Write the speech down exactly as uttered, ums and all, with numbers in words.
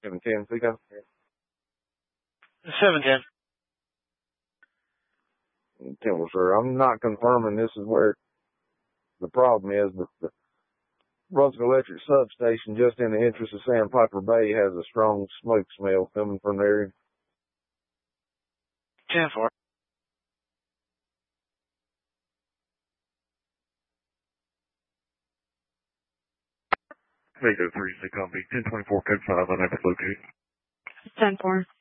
seven ten, Seco. seven ten. Temple, sir. I'm not confirming this is where the problem is, but the Brunswick Electric substation just in the entrance of Sandpiper Bay has a strong smoke smell coming from there. ten four. Seco three, Seco, ten twenty-four, code five, unable to locate. ten four.